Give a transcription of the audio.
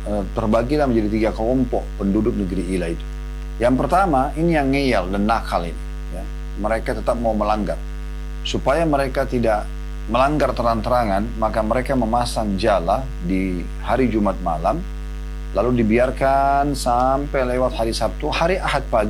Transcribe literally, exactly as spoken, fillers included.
eh, terbagilah menjadi tiga kelompok penduduk negeri Ila itu. Yang pertama, ini yang ngeyel dan nakal ini. Ya. Mereka tetap mau melanggar. Supaya mereka tidak melanggar terang-terangan, maka mereka memasang jala di hari Jumat malam, lalu dibiarkan sampai lewat hari Sabtu. Hari Ahad pagi